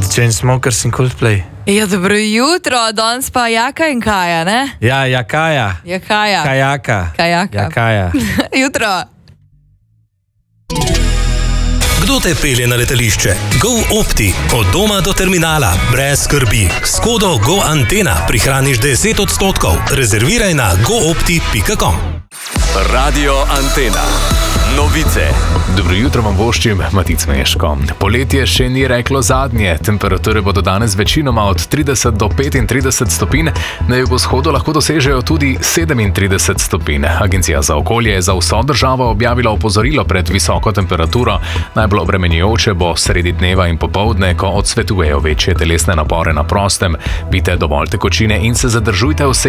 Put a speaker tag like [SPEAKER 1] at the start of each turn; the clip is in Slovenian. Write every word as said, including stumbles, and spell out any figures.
[SPEAKER 1] Chainsmokers in Coldplay.
[SPEAKER 2] Ja, dobro jutro, danes pa Jaka in Kaja, ne?
[SPEAKER 1] Ja, Jakaja.
[SPEAKER 2] Jakaja.
[SPEAKER 1] Kajaka.
[SPEAKER 2] Kajaka.
[SPEAKER 1] Jakaja.
[SPEAKER 2] Jutro.
[SPEAKER 3] Kdo te pelje na letališče? GoOpti. Od doma do terminala. Brez skrbi. S kodo GoAntena prihraniš deset odstotkov. Rezerviraj na goopti pika com.
[SPEAKER 4] Radio Antena. Novice.
[SPEAKER 5] Dobro jutro vam voščim, Matic Meško. Poletje še ni reklo zadnje. Temperature bodo danes večinoma od trideset do petintrideset stopinj, na jugovzhodu lahko dosežejo tudi sedemintrideset stopinj. Agencija za okolje je za vso državo objavila opozorilo pred visoko temperaturo. Najbolj obremenjujoče bo sredi dneva in popoldne, ko odsvetujejo večje telesne napore na prostem. Pijte dovolj tekočine in se zadržujte vse